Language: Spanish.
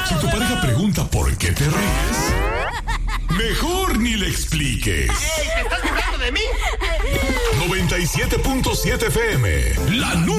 Si tu pareja pregunta por qué te ríes, mejor ni le expliques. ¡Ey, te estás burlando de mí! 97.7 FM, la número